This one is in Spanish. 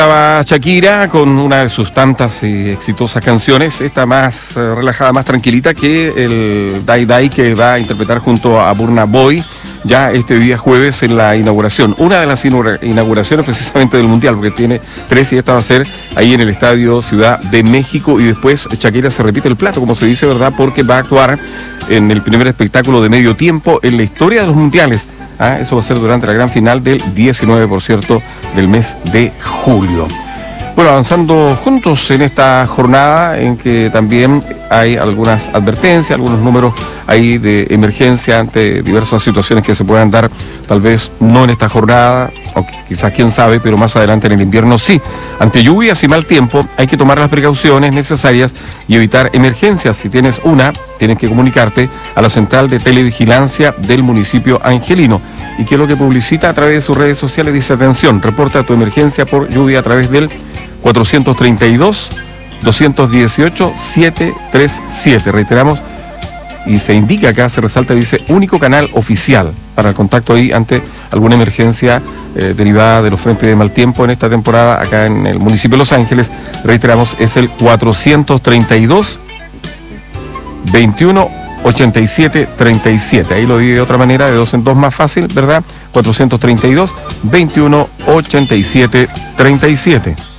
Estaba Shakira con una de sus tantas y exitosas canciones, esta más relajada, más tranquilita que el Die Die que va a interpretar junto a Burna Boy ya este día jueves en la inauguración. Una de las inauguraciones precisamente del Mundial, porque tiene 3 y esta va a ser ahí en el Estadio Ciudad de México y después Shakira se repite el plato, como se dice, ¿verdad? Porque va a actuar en el primer espectáculo de medio tiempo en la historia de los mundiales. Eso va a ser durante la gran final del 19, por cierto, del mes de julio. Bueno, avanzando juntos en esta jornada en que también hay algunas advertencias, algunos números ahí de emergencia ante diversas situaciones que se puedan dar, tal vez no en esta jornada, o quizás quién sabe, pero más adelante en el invierno sí. Ante lluvias y mal tiempo hay que tomar las precauciones necesarias y evitar emergencias. Si tienes una, tienes que comunicarte a la central de televigilancia del municipio angelino. Y que lo que publicita a través de sus redes sociales dice: atención, reporta tu emergencia por lluvia a través del 432-218-737. Reiteramos, y se indica acá, se resalta, dice único canal oficial para el contacto ahí ante alguna emergencia derivada de los frentes de mal tiempo en esta temporada acá en el municipio de Los Ángeles. Reiteramos, es el 432-21-87-37. Ahí lo di de otra manera, de 2 en 2 más fácil, ¿verdad? 432-21-87-37.